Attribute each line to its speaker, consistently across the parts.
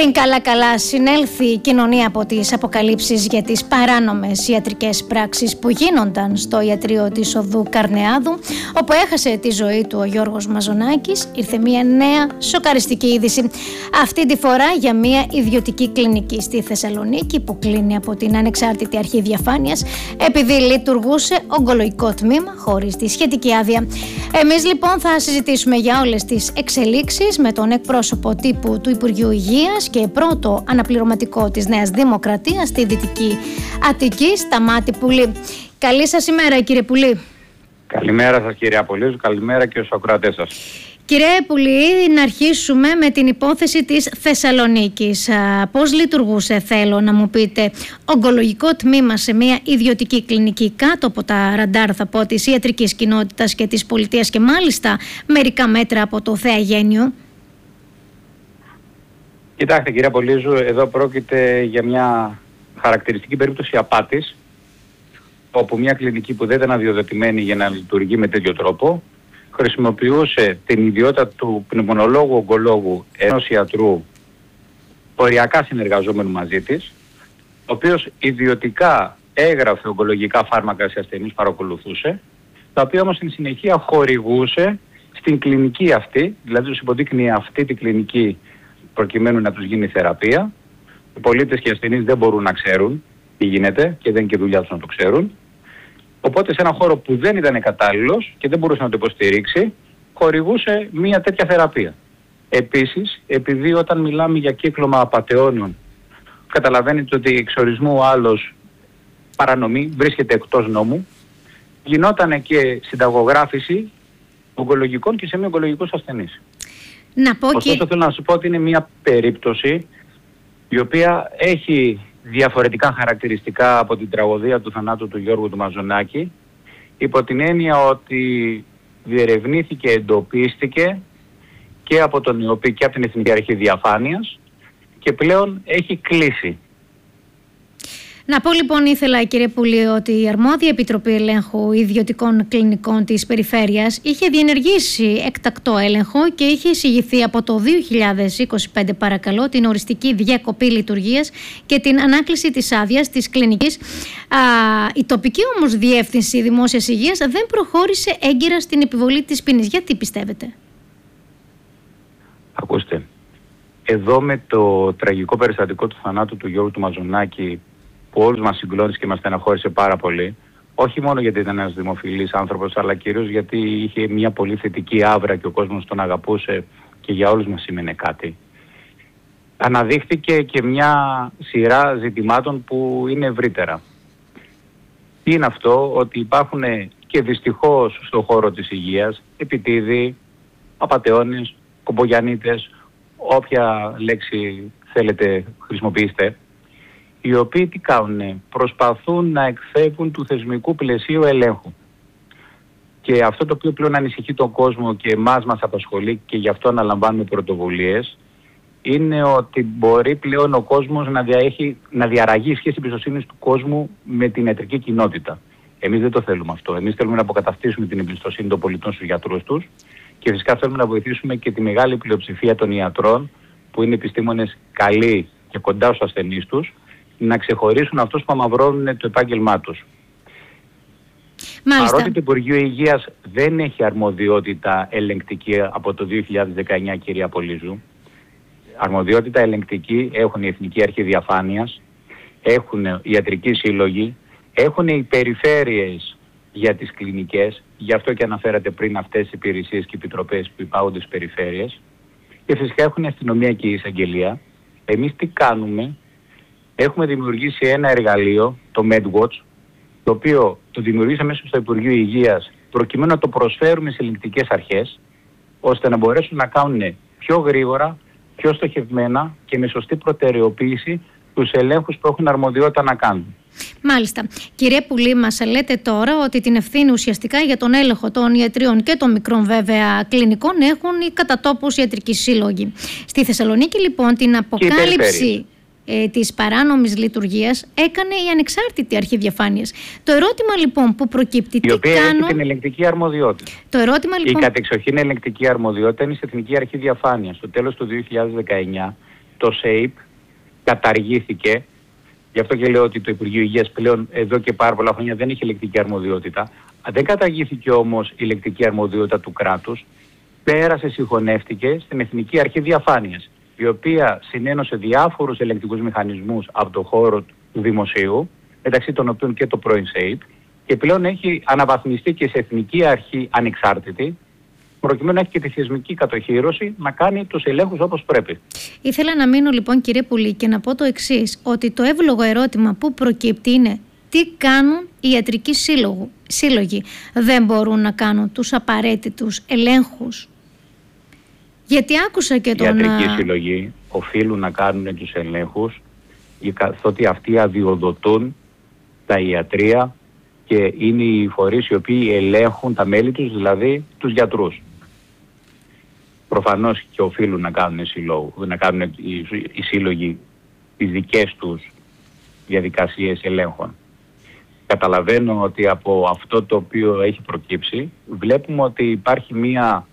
Speaker 1: Πριν καλά συνέλθει η κοινωνία από τις αποκαλύψεις για τις παράνομες ιατρικές πράξεις που γίνονταν στο ιατρείο της οδού Καρνεάδου, όπου έχασε τη ζωή του ο Γιώργος Μαζονάκης, ήρθε μια νέα σοκαριστική είδηση. Αυτή τη φορά για μια ιδιωτική κλινική στη Θεσσαλονίκη που κλείνει από την Ανεξάρτητη Αρχή Διαφάνειας επειδή λειτουργούσε ογκολογικό τμήμα χωρίς τη σχετική άδεια. Εμείς λοιπόν θα συζητήσουμε για όλες τις εξελίξεις με τον εκπρόσωπο τύπου του Υπουργείου Υγείας και πρώτο αναπληρωματικό της Νέας Δημοκρατίας στη Δυτική Αττική, Σταμάτη Πουλή. Καλή σας ημέρα, κύριε Πουλή.
Speaker 2: Καλημέρα σας, κύριε Απολύζου. Καλημέρα και στους ακροατές σας.
Speaker 1: Κύριε Πουλή, να αρχίσουμε με την υπόθεση της Θεσσαλονίκης. Πώς λειτουργούσε, θέλω να μου πείτε, ογκολογικό τμήμα σε μια ιδιωτική κλινική κάτω από τα ραντάρ, θα πω, της ιατρικής κοινότητας και της πολιτείας και μάλιστα μερικά μέτρα από το Θεαγένιο?
Speaker 2: Κοιτάξτε, κύριε Απολύζου, εδώ πρόκειται για μια χαρακτηριστική περίπτωση απάτης, όπου μια κλινική που δεν ήταν αδειοδοτημένη για να λειτουργεί με τέτοιο τρόπο χρησιμοποιούσε την ιδιότητα του πνευμονολόγου ογκολόγου ενός ιατρού οριακά συνεργαζόμενου μαζί της, ο οποίος ιδιωτικά έγραφε ογκολογικά φάρμακα σε ασθενείς, παρακολουθούσε, τα οποία όμως στην συνεχεία χορηγούσε στην κλινική αυτή, δηλαδή τους υποδείκνυε αυτή τη κλινική προκειμένου να τους γίνει θεραπεία. Οι πολίτες και οι ασθενείς δεν μπορούν να ξέρουν τι γίνεται και δεν είναι και δουλειά τους να το ξέρουν. Οπότε σε έναν χώρο που δεν ήταν κατάλληλος και δεν μπορούσε να το υποστηρίξει, χορηγούσε μια τέτοια θεραπεία. Επίσης, επειδή όταν μιλάμε για κύκλωμα απατεώνων, καταλαβαίνετε ότι εξορισμού ο άλλος παρανομή, βρίσκεται εκτός νόμου, γινόταν και συνταγογράφηση ογκολογικών και σεμιογκολογικών ασθενείς. Ωστόσο, θέλω να σου πω ότι είναι μια περίπτωση η οποία έχει διαφορετικά χαρακτηριστικά από την τραγωδία του θανάτου του Γιώργου του Μαζονάκη, υπό την έννοια ότι διερευνήθηκε, εντοπίστηκε και από τον ΙΟΠΗ και από την Εθνική Αρχή Διαφάνειας και πλέον έχει κλείσει.
Speaker 1: Να πω λοιπόν, ήθελα, κύριε Πουλή, ότι η αρμόδια Επιτροπή Ελέγχου Ιδιωτικών Κλινικών της Περιφέρειας είχε διενεργήσει εκτακτό έλεγχο και είχε εισηγηθεί από το 2025, παρακαλώ, την οριστική διακοπή λειτουργίας και την ανάκληση της άδειας της κλινικής. Η τοπική όμως διεύθυνση δημόσιας υγείας δεν προχώρησε έγκυρα στην επιβολή της ποινής. Γιατί πιστεύετε?
Speaker 2: Ακούστε, εδώ με το τραγικό περιστατικό του θανάτου του Γιώργου του Μαζονάκη, που όλους μας συγκλώνησε και μας στεναχώρησε πάρα πολύ, όχι μόνο γιατί ήταν ένας δημοφιλής άνθρωπος, αλλά κυρίως γιατί είχε μια πολύ θετική άβρα και ο κόσμος τον αγαπούσε και για όλους μας σήμαινε κάτι. Αναδείχθηκε και μια σειρά ζητημάτων που είναι ευρύτερα. Τι είναι αυτό? Ότι υπάρχουν και δυστυχώς στον χώρο της υγείας επιτίδοι, απατεώνες, κομπογιανίτες, όποια λέξη θέλετε χρησιμοποιήστε, οι οποίοι τι κάνουνε? Προσπαθούν να εκφεύγουν του θεσμικού πλαισίου ελέγχου. Και αυτό το οποίο πλέον ανησυχεί τον κόσμο και εμάς μας απασχολεί και γι' αυτό αναλαμβάνουμε πρωτοβουλίες, είναι ότι μπορεί πλέον ο κόσμος να διαραγεί σχέση εμπιστοσύνης του κόσμου με την ιατρική κοινότητα. Εμείς δεν το θέλουμε αυτό. Εμείς θέλουμε να αποκαταστήσουμε την εμπιστοσύνη των πολιτών στους γιατρούς τους και φυσικά θέλουμε να βοηθήσουμε και τη μεγάλη πλειοψηφία των ιατρών, που είναι επιστήμονες καλοί και κοντά στους ασθενείς τους, να ξεχωρίσουν αυτούς που αμαυρώνουν το επάγγελμά τους.
Speaker 1: Μάλιστα.
Speaker 2: Παρότι το Υπουργείο Υγείας δεν έχει αρμοδιότητα ελεγκτική από το 2019, κυρία Απολύζου, αρμοδιότητα ελεγκτική έχουν η Εθνική Αρχή Διαφάνειας, έχουν οι ιατρικοί σύλλογοι, έχουν οι περιφέρειες για τις κλινικές, γι' αυτό και αναφέρατε πριν αυτές τις υπηρεσίες και επιτροπές που υπάγονται στις περιφέρειες, και φυσικά έχουν η αστυνομία και η εισαγγελία. Εμείς τι κάνουμε? Έχουμε δημιουργήσει ένα εργαλείο, το MedWatch, το οποίο το δημιουργήσαμε μέσα στο Υπουργείο Υγείας προκειμένου να το προσφέρουμε σε ελεγκτικές αρχές, ώστε να μπορέσουν να κάνουν πιο γρήγορα, πιο στοχευμένα και με σωστή προτεραιοποίηση τους ελέγχους που έχουν αρμοδιότητα να κάνουν.
Speaker 1: Μάλιστα. Κύριε Πουλή, μας λέτε τώρα ότι την ευθύνη ουσιαστικά για τον έλεγχο των ιατρίων και των μικρών βέβαια κλινικών έχουν οι κατά τόπους ιατρικοί σύλλογοι. Στη Θεσσαλονίκη λοιπόν την αποκάλυψη της παράνομης λειτουργίας έκανε η Ανεξάρτητη Αρχή Διαφάνειας. Το ερώτημα λοιπόν που προκύπτει,
Speaker 2: η οποία έχει την ελεγκτική αρμοδιότητα.
Speaker 1: Το ερώτημα, λοιπόν...
Speaker 2: Η κατεξοχήν ελεγκτική αρμοδιότητα είναι η Εθνική Αρχή Διαφάνειας. Στο τέλος του 2019 το ΣΕΙΠ καταργήθηκε. Γι' αυτό και λέω ότι το Υπουργείο Υγείας πλέον εδώ και πάρα πολλά χρόνια δεν έχει ελεκτική αρμοδιότητα. Δεν καταργήθηκε όμως η ελεκτική αρμοδιότητα του κράτους. Πέρασε, συγχωνεύτηκε στην Εθνική Αρχή Διαφάνειας, η οποία συνένωσε διάφορους ελεκτικούς μηχανισμούς από το χώρο του δημοσίου, μεταξύ των οποίων και το πρώην ΣΕΙΠ, και πλέον έχει αναβαθμιστεί και σε Εθνική Αρχή ανεξάρτητη, προκειμένου να έχει και τη θεσμική κατοχύρωση να κάνει τους ελέγχους όπως πρέπει.
Speaker 1: Ήθελα να μείνω λοιπόν, κύριε Πουλή, και να πω το εξής, ότι το εύλογο ερώτημα που προκύπτει είναι τι κάνουν οι ιατρικοί σύλλογοι. Δεν μπορούν να κάνουν τους απαραίτητους ελέγχους? Γιατί άκουσα και τον...
Speaker 2: Οι ιατρικοί σύλλογοι οφείλουν να κάνουν τους ελέγχους, καθότι αυτοί αδειοδοτούν τα ιατρεία και είναι οι φορείς οι οποίοι ελέγχουν τα μέλη τους, δηλαδή τους γιατρούς. Προφανώς και οφείλουν να κάνουν οι σύλλογοι τις δικές τους διαδικασίες ελέγχων. Καταλαβαίνω ότι από αυτό το οποίο έχει προκύψει βλέπουμε ότι υπάρχει μία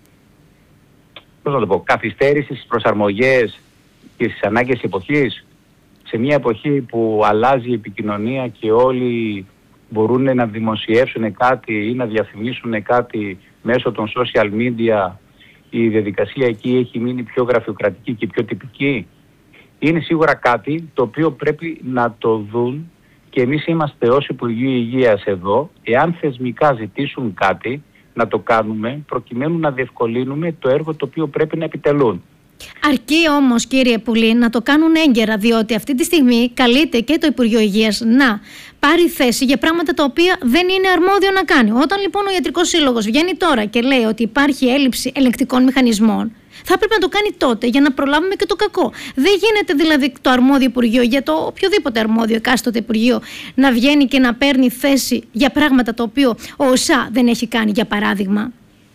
Speaker 2: καθυστέρηση στις προσαρμογές και στις ανάγκες εποχής, σε μια εποχή που αλλάζει η επικοινωνία και όλοι μπορούν να δημοσιεύσουν κάτι ή να διαφημίσουν κάτι μέσω των social media. Η διαδικασία εκεί έχει μείνει πιο γραφειοκρατική και πιο τυπική. Είναι σίγουρα κάτι το οποίο πρέπει να το δουν, και εμείς είμαστε ως Υπουργείο Υγείας εδώ, εάν θεσμικά ζητήσουν κάτι, να το κάνουμε προκειμένου να διευκολύνουμε το έργο το οποίο πρέπει να επιτελούν.
Speaker 1: Αρκεί όμως, κύριε Πουλή, να το κάνουν έγκαιρα, διότι αυτή τη στιγμή καλείται και το Υπουργείο Υγείας να πάρει θέση για πράγματα τα οποία δεν είναι αρμόδιο να κάνει. Όταν λοιπόν ο Ιατρικός Σύλλογος βγαίνει τώρα και λέει ότι υπάρχει έλλειψη ελεγκτικών μηχανισμών, θα πρέπει να το κάνει τότε για να προλάβουμε και το κακό. Δεν γίνεται δηλαδή το αρμόδιο Υπουργείο, για το οποιοδήποτε αρμόδιο εκάστοτε Υπουργείο, να βγαίνει και να παίρνει θέση για πράγματα τα οποία ο ΟΣΑ δεν έχει κάνει, για παράδειγμα.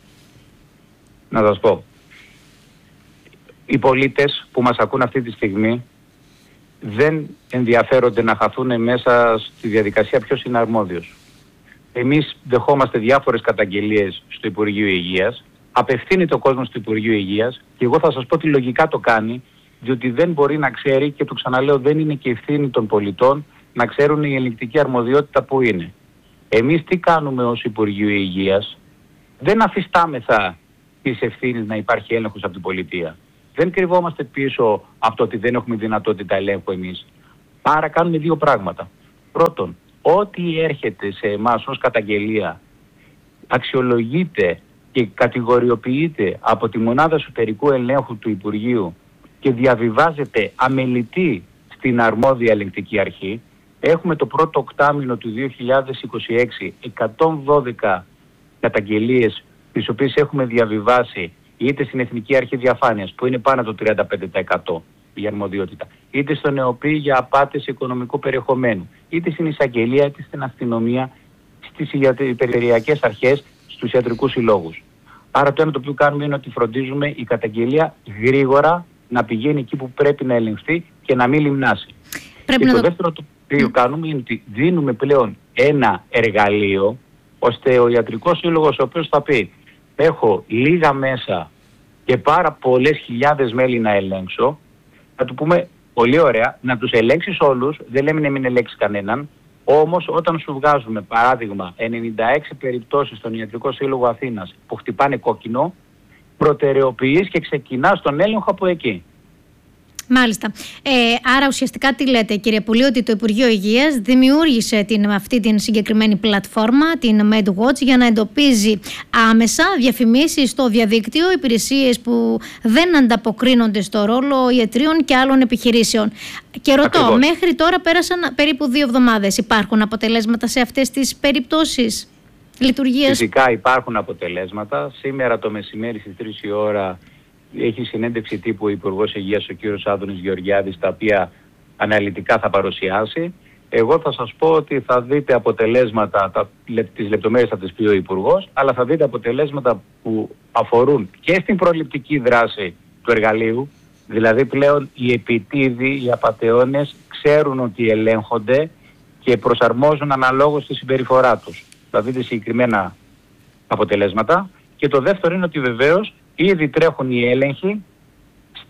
Speaker 2: Να σας πω. Οι πολίτες που μας ακούν αυτή τη στιγμή δεν ενδιαφέρονται να χαθούν μέσα στη διαδικασία ποιος είναι αρμόδιος. Εμείς δεχόμαστε διάφορες καταγγελίες στο Υπουργείο Υγείας, απευθύνεται ο κόσμος στο Υπουργείο Υγείας και εγώ θα σας πω ότι λογικά το κάνει, διότι δεν μπορεί να ξέρει, και το ξαναλέω, δεν είναι και ευθύνη των πολιτών να ξέρουν η ελεγκτική αρμοδιότητα που είναι. Εμείς τι κάνουμε ως Υπουργείο Υγείας? Δεν αφιστάμεθα τις ευθύνες να υπάρχει έλεγχος από την πολιτεία. Δεν κρυβόμαστε πίσω από το ότι δεν έχουμε δυνατότητα ελέγχου εμείς. Άρα κάνουμε δύο πράγματα. Πρώτον, ό,τι έρχεται σε εμάς ως καταγγελία αξιολογείται και κατηγοριοποιείται από τη Μονάδα Εσωτερικού Ελέγχου του Υπουργείου και διαβιβάζεται αμελητή στην αρμόδια ελεγκτική αρχή. Έχουμε το πρώτο οκτάμηνο του 2026 112 καταγγελίες, τις οποίες έχουμε διαβιβάσει είτε στην Εθνική Αρχή Διαφάνειας, που είναι πάνω από το 35% η αρμοδιότητα, είτε στον ΕΟΠΗ για απάτες οικονομικού περιεχομένου, είτε στην εισαγγελία, είτε στην αστυνομία, στις περιφερειακές αρχές, στους ιατρικούς συλλόγους. Άρα το ένα το οποίο κάνουμε είναι ότι φροντίζουμε η καταγγελία γρήγορα να πηγαίνει εκεί που πρέπει να ελεγχθεί και να μην λιμνάσει. Και το δεύτερο το οποίο κάνουμε είναι ότι δίνουμε πλέον ένα εργαλείο, ώστε ο ιατρικός σύλλογος, ο οποίος θα πει έχω λίγα μέσα και πάρα πολλές χιλιάδες μέλη να ελέγξω, θα του πούμε πολύ ωραία, να τους ελέγξεις όλους, δεν λέμε να μην ελέγξεις κανέναν, όμως όταν σου βγάζουμε παράδειγμα 96 περιπτώσεις στον Ιατρικό Σύλλογο Αθήνας που χτυπάνε κόκκινο, προτεραιοποιείς και ξεκινάς τον έλεγχο από εκεί.
Speaker 1: Μάλιστα. Άρα ουσιαστικά τι λέτε, κύριε Πουλή, ότι το Υπουργείο Υγείας δημιούργησε αυτή την συγκεκριμένη πλατφόρμα, την MedWatch, για να εντοπίζει άμεσα διαφημίσεις στο διαδίκτυο, υπηρεσίες που δεν ανταποκρίνονται στο ρόλο ιατρίων και άλλων επιχειρήσεων. Και ρωτώ, ακριβώς, μέχρι τώρα πέρασαν περίπου 2 εβδομάδες. Υπάρχουν αποτελέσματα σε αυτές τις περιπτώσεις λειτουργίας?
Speaker 2: Φυσικά υπάρχουν αποτελέσματα. Σήμερα το μεσημέρι στις 3 η ώρα έχει συνέντευξη τύπου ο Υπουργός Υγείας, ο κ. Άδωνης Γεωργιάδης, τα οποία αναλυτικά θα παρουσιάσει. Εγώ θα σας πω ότι θα δείτε αποτελέσματα, τις λεπτομέρειες θα τις πει ο Υπουργός, αλλά θα δείτε αποτελέσματα που αφορούν και στην προληπτική δράση του εργαλείου, δηλαδή πλέον οι επιτίδοι, οι απατεώνες ξέρουν ότι ελέγχονται και προσαρμόζουν αναλόγως τη συμπεριφορά τους. Θα δείτε συγκεκριμένα αποτελέσματα. Και το δεύτερο είναι ότι βεβαίως ήδη τρέχουν οι έλεγχοι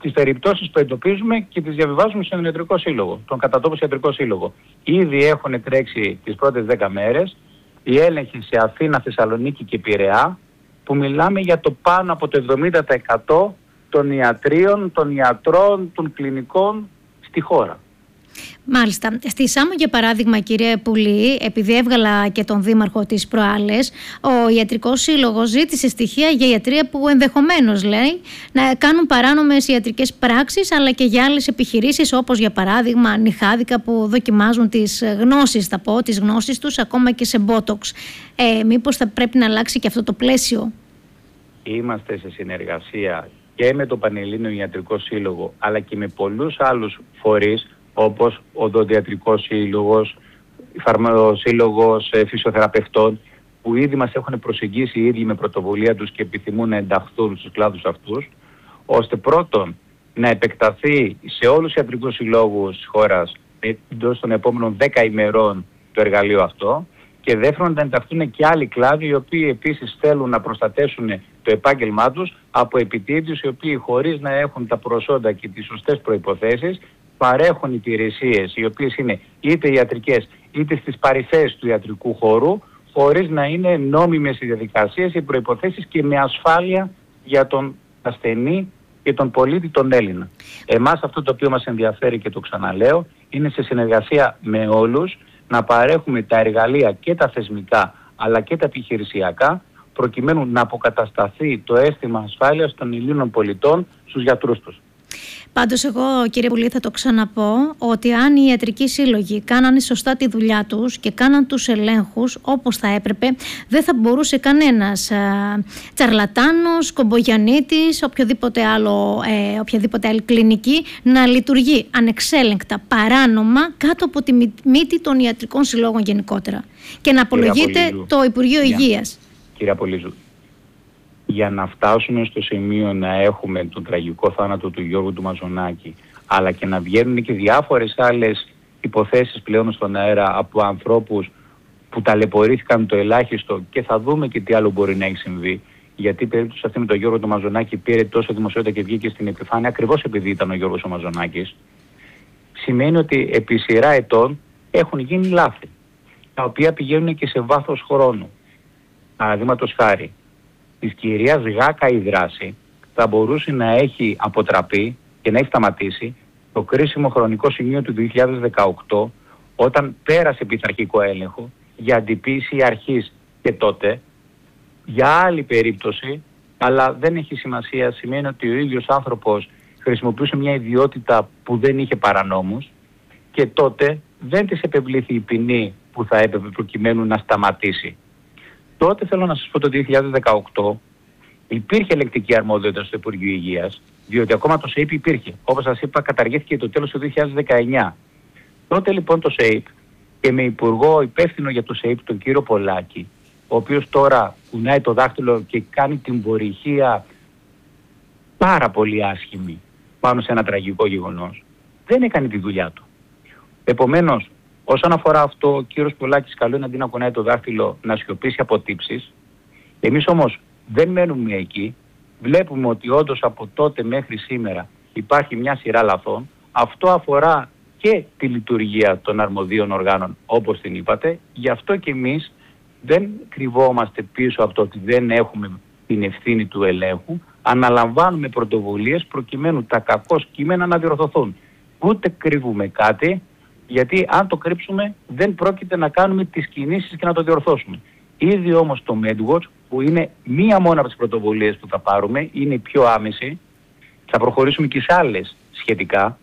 Speaker 2: τις περιπτώσεις που εντοπίζουμε και τις διαβιβάζουμε στον Ιατρικό Σύλλογο, τον κατατόπους Ιατρικό Σύλλογο. Ήδη έχουν τρέξει τις πρώτες 10 μέρες οι έλεγχοι σε Αθήνα, Θεσσαλονίκη και Πειραιά, που μιλάμε για το πάνω από το 70% των ιατρίων, των ιατρών, των κλινικών στη χώρα.
Speaker 1: Μάλιστα. Στη Σάμο, για παράδειγμα, κύριε Πουλή, επειδή έβγαλα και τον δήμαρχο τις προάλλες, ο Ιατρικός Σύλλογος ζήτησε στοιχεία για ιατρία που ενδεχομένως, λέει, να κάνουν παράνομες ιατρικές πράξεις, αλλά και για άλλες επιχειρήσεις, όπως για παράδειγμα νυχάδικα που δοκιμάζουν τις γνώσεις, θα πω, τις γνώσεις τους ακόμα και σε μπότοξ. Μήπως θα πρέπει να αλλάξει και αυτό το πλαίσιο?
Speaker 2: Είμαστε σε συνεργασία και με το Πανελλήνιο Ιατρικό Σύλλογο, αλλά και με πολλούς άλλους φορείς, όπως ο Οδοντιατρικός Σύλλογος, ο Σύλλογος Φυσιοθεραπευτών, που ήδη μας έχουν προσεγγίσει οι ίδιοι με πρωτοβουλία τους και επιθυμούν να ενταχθούν στους κλάδους αυτούς, ώστε πρώτον να επεκταθεί σε όλους τους ιατρικούς συλλόγους της χώρας εντός των επόμενων 10 ημερών το εργαλείο αυτό, και δεύτερον να ενταχθούν και άλλοι κλάδοι οι οποίοι επίσης θέλουν να προστατέσουν το επάγγελμά τους από επιτίδιους, οι οποίοι χωρίς να έχουν τα προσόντα και τις σωστές προϋποθέσεις παρέχουν υπηρεσίες οι οποίες είναι είτε ιατρικές είτε στις παρυφές του ιατρικού χώρου, χωρίς να είναι νόμιμες οι διαδικασίες, οι προϋποθέσεις και με ασφάλεια για τον ασθενή και τον πολίτη τον Έλληνα. Εμάς αυτό το οποίο μας ενδιαφέρει, και το ξαναλέω, είναι σε συνεργασία με όλους να παρέχουμε τα εργαλεία και τα θεσμικά αλλά και τα επιχειρησιακά, προκειμένου να αποκατασταθεί το αίσθημα ασφάλειας των Ελλήνων πολιτών στους γιατρούς τους.
Speaker 1: Πάντως εγώ, κύριε Πουλή, θα το ξαναπώ, ότι αν οι ιατρικοί σύλλογοι κάνανε σωστά τη δουλειά τους και κάναν τους ελέγχους όπως θα έπρεπε, δεν θα μπορούσε κανένας τσαρλατάνος, κομπογιανίτης, οποιαδήποτε άλλη κλινική να λειτουργεί ανεξέλεγκτα, παράνομα, κάτω από τη μύτη των ιατρικών συλλόγων γενικότερα και να απολογείται το Υπουργείο Υγείας.
Speaker 2: Κύριε Απολύζου, για να φτάσουμε στο σημείο να έχουμε τον τραγικό θάνατο του Γιώργου του Μαζονάκη, αλλά και να βγαίνουν και διάφορες άλλες υποθέσεις πλέον στον αέρα από ανθρώπους που ταλαιπωρήθηκαν το ελάχιστο, και θα δούμε και τι άλλο μπορεί να έχει συμβεί, γιατί η περίπτωση αυτή με τον Γιώργο του Μαζονάκη πήρε τόσο δημοσιότητα και βγήκε στην επιφάνεια ακριβώς επειδή ήταν ο Γιώργος ο Μαζονάκης, σημαίνει ότι επί σειρά ετών έχουν γίνει λάθη, τα οποία πηγαίνουν και σε βάθος χρόνου. Παραδείγματος χάρη, της κυρίας Γάκα η δράση θα μπορούσε να έχει αποτραπεί και να έχει σταματήσει το κρίσιμο χρονικό σημείο του 2018, όταν πέρασε πειθαρχικό έλεγχο για αντιποίηση αρχής, και τότε για άλλη περίπτωση, αλλά δεν έχει σημασία, σημαίνει ότι ο ίδιος άνθρωπος χρησιμοποιούσε μια ιδιότητα που δεν είχε παρανόμους, και τότε δεν της επευλήθη η ποινή που θα έπρεπε προκειμένου να σταματήσει. Τότε θέλω να σας πω, το 2018 υπήρχε ελεγκτική αρμοδιότητα στο Υπουργείο Υγείας, διότι ακόμα το ΣΕΙΠ υπήρχε. Όπως σας είπα, καταργήθηκε το τέλος του 2019. Τότε λοιπόν το ΣΕΙΠ, και με υπουργό υπεύθυνο για το ΣΕΙΠ τον κύριο Πολάκη, ο οποίος τώρα κουνάει το δάχτυλο και κάνει την πορυχία πάρα πολύ άσχημη πάνω σε ένα τραγικό γεγονός, δεν έκανε τη δουλειά του. Επομένως, όσον αφορά αυτό, ο κύριος Πολάκης καλό είναι αντί να κουνάει το δάχτυλο να σιωπήσει αποτύψεις. Εμείς όμως δεν μένουμε εκεί. Βλέπουμε ότι όντως από τότε μέχρι σήμερα υπάρχει μια σειρά λαθών. Αυτό αφορά και τη λειτουργία των αρμοδίων οργάνων, όπως την είπατε. Γι' αυτό και εμείς δεν κρυβόμαστε πίσω από το ότι δεν έχουμε την ευθύνη του ελέγχου. Αναλαμβάνουμε πρωτοβουλίες προκειμένου τα κακώς κείμενα να διορθωθούν. Ούτε κρύβουμε κάτι, γιατί αν το κρύψουμε δεν πρόκειται να κάνουμε τις κινήσεις και να το διορθώσουμε. Ήδη όμως το MedWatch, που είναι μία μόνο από τις πρωτοβουλίες που θα πάρουμε, είναι η πιο άμεση, θα προχωρήσουμε και σε άλλες σχετικά,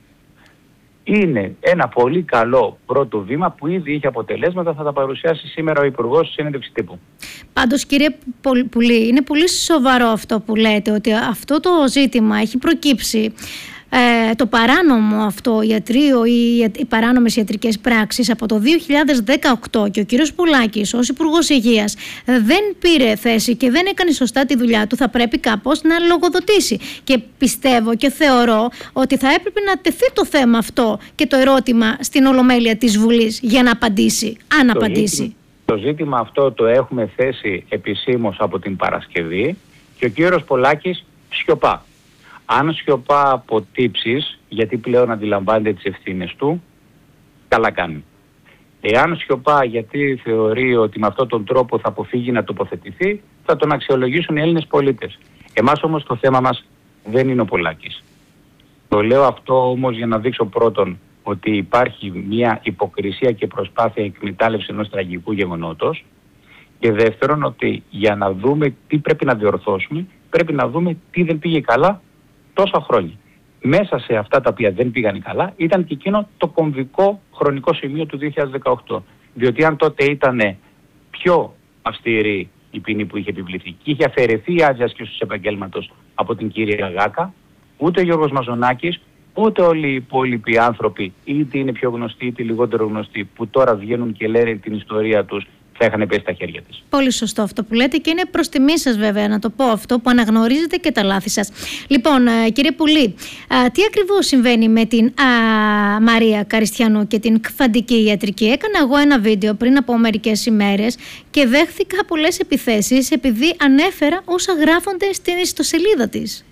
Speaker 2: είναι ένα πολύ καλό πρώτο βήμα που ήδη είχε αποτελέσματα, θα τα παρουσιάσει σήμερα ο Υπουργός στη συνέντευξη τύπου.
Speaker 1: Πάντως, κύριε Πουλή, είναι πολύ σοβαρό αυτό που λέτε, ότι αυτό το ζήτημα έχει προκύψει. Το παράνομο αυτό ιατρείο ή οι παράνομες ιατρικές πράξεις από το 2018, και ο κύριος Πουλάκης ως Υπουργός Υγείας δεν πήρε θέση και δεν έκανε σωστά τη δουλειά του, θα πρέπει κάπως να λογοδοτήσει. Και πιστεύω και θεωρώ ότι θα έπρεπε να τεθεί το θέμα αυτό και το ερώτημα στην Ολομέλεια της Βουλής για να απαντήσει, αν απαντήσει.
Speaker 2: Το ζήτημα αυτό το έχουμε θέσει επισήμως από την Παρασκευή και ο κύριος Πολάκης σιωπά. Αν σιωπά από τύψεις, γιατί πλέον αντιλαμβάνεται τις ευθύνες του, καλά κάνει. Εάν σιωπά γιατί θεωρεί ότι με αυτόν τον τρόπο θα αποφύγει να τοποθετηθεί, θα τον αξιολογήσουν οι Έλληνες πολίτες. Εμάς όμως το θέμα μας δεν είναι ο Πολάκης. Το λέω αυτό όμως για να δείξω πρώτον ότι υπάρχει μια υποκρισία και προσπάθεια εκμετάλλευση ενός τραγικού γεγονότος, και δεύτερον ότι για να δούμε τι πρέπει να διορθώσουμε, πρέπει να δούμε τι δεν πήγε καλά τόσα χρόνια. Μέσα σε αυτά τα οποία δεν πήγαν καλά ήταν και εκείνο το κομβικό χρονικό σημείο του 2018. Διότι αν τότε ήταν πιο αυστηρή η ποινή που είχε επιβληθεί και είχε αφαιρεθεί η άδεια ασκήσεως επαγγέλματος από την κυρία Γάκα, ούτε ο Γιώργος Μαζονάκης, ούτε όλοι οι υπόλοιποι άνθρωποι, είτε είναι πιο γνωστοί είτε λιγότερο γνωστοί, που τώρα βγαίνουν και λένε την ιστορία τους, θα είχαν πέσει στα χέρια της.
Speaker 1: Πολύ σωστό αυτό που λέτε και είναι προς τιμή σας βέβαια να το πω αυτό, που αναγνωρίζετε και τα λάθη σας. Λοιπόν, κύριε Πουλή, τι ακριβώς συμβαίνει με την Μαρία Καριστιανού και την κφαντική ιατρική? Έκανα εγώ ένα βίντεο πριν από μερικές ημέρες και δέχθηκα πολλές επιθέσεις επειδή ανέφερα όσα γράφονται στην ιστοσελίδα της.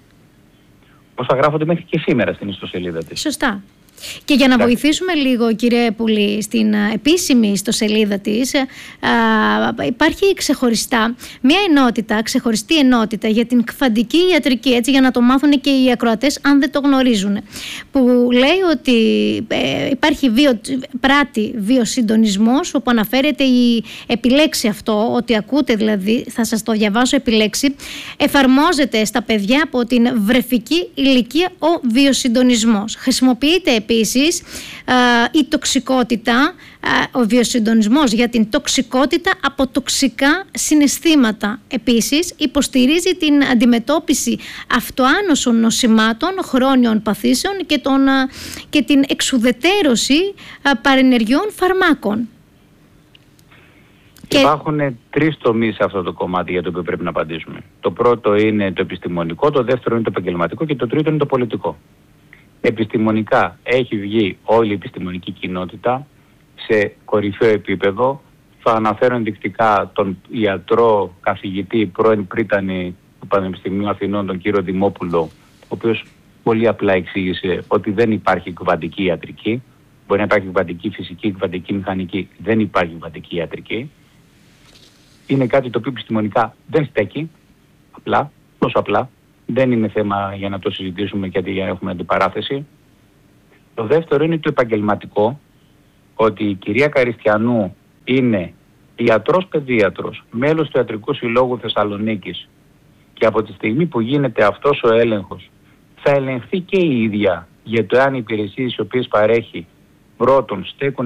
Speaker 2: Όσα γράφονται μέχρι και σήμερα στην ιστοσελίδα της.
Speaker 1: Σωστά. Και για να βοηθήσουμε λίγο, κύριε Πουλή, στην επίσημη ιστοσελίδα της υπάρχει ξεχωριστά μια ενότητα, ξεχωριστή ενότητα για την κφαντική ιατρική, έτσι, για να το μάθουν και οι ακροατές αν δεν το γνωρίζουν, που λέει ότι υπάρχει πράτη βιοσυντονισμός, όπου αναφέρεται η επιλέξη αυτό, ότι ακούτε δηλαδή, θα σας το διαβάσω επιλέξη, εφαρμόζεται στα παιδιά από την βρεφική ηλικία ο βιοσυντονισμός. Χρησιμοποιείται επίσης η τοξικότητα, ο βιοσυντονισμός για την τοξικότητα από τοξικά συναισθήματα. Επίσης υποστηρίζει την αντιμετώπιση αυτοάνωσων νοσημάτων, χρόνιων παθήσεων και την εξουδετέρωση παρενεργειών φαρμάκων.
Speaker 2: Υπάρχουν τρεις τομείς σε αυτό το κομμάτι για το οποίο πρέπει να απαντήσουμε. Το πρώτο είναι το επιστημονικό, το δεύτερο είναι το επαγγελματικό και το τρίτο είναι το πολιτικό. Επιστημονικά έχει βγει όλη η επιστημονική κοινότητα σε κορυφαίο επίπεδο. Θα αναφέρω ενδεικτικά τον ιατρό καθηγητή πρώην πρίτανη του Πανεπιστημίου Αθηνών, τον κύριο Δημόπουλο, ο οποίος πολύ απλά εξήγησε ότι δεν υπάρχει κβαντική ιατρική. Μπορεί να υπάρχει κβαντική φυσική, κβαντική μηχανική, δεν υπάρχει κβαντική ιατρική. Είναι κάτι το οποίο επιστημονικά δεν στέκει, απλά, τόσο απλά. Δεν είναι θέμα για να το συζητήσουμε γιατί για να έχουμε αντιπαράθεση. Το δεύτερο είναι το επαγγελματικό, ότι η κυρία Καριστιανού είναι ιατρός παιδίατρος, μέλος του Ιατρικού Συλλόγου Θεσσαλονίκης, και από τη στιγμή που γίνεται αυτός ο έλεγχος θα ελεγχθεί και η ίδια για το αν οι υπηρεσίες οι οποίες παρέχει πρώτον στέκουν